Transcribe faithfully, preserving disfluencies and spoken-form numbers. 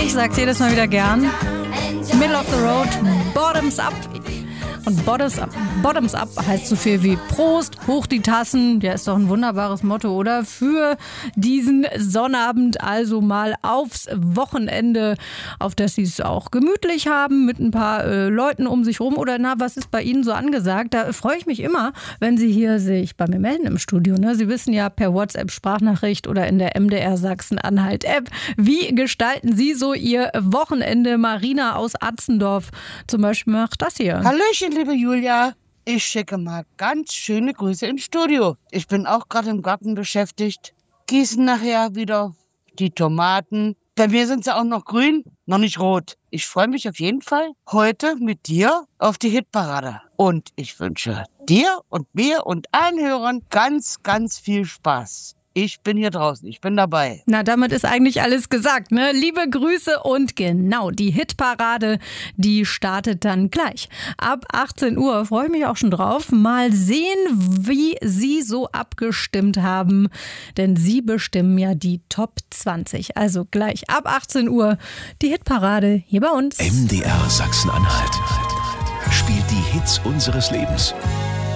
Ich sag's jedes Mal wieder gern. Middle of the road, bottoms up. Und Bottoms up, Bottoms up heißt so viel wie Prost, hoch die Tassen. Ja, ist doch ein wunderbares Motto, oder? Für diesen Sonnabend, also mal aufs Wochenende, auf das Sie es auch gemütlich haben, mit ein paar äh, Leuten um sich rum. Oder na, was ist bei Ihnen so angesagt? Da freue ich mich immer, wenn Sie hier sich bei mir melden im Studio. Ne? Sie wissen ja, per WhatsApp-Sprachnachricht oder in der M D R Sachsen-Anhalt-App. Wie gestalten Sie so Ihr Wochenende? Marina aus Atzendorf zum Beispiel macht das hier. Hallöchen, liebe Julia. Ich schicke mal ganz schöne Grüße ins Studio. Ich bin auch gerade im Garten beschäftigt. Gießen nachher wieder die Tomaten. Bei mir sind sie auch noch grün, noch nicht rot. Ich freue mich auf jeden Fall heute mit dir auf die Hitparade. Und ich wünsche dir und mir und allen Hörern ganz, ganz viel Spaß. Ich bin hier draußen, ich bin dabei. Na, damit ist eigentlich alles gesagt, ne? Liebe Grüße und genau, die Hitparade, die startet dann gleich. Ab achtzehn Uhr freue ich mich auch schon drauf. Mal sehen, wie Sie so abgestimmt haben, denn Sie bestimmen ja die Top zwanzig. Also gleich ab achtzehn Uhr die Hitparade hier bei uns. M D R Sachsen-Anhalt spielt die Hits unseres Lebens.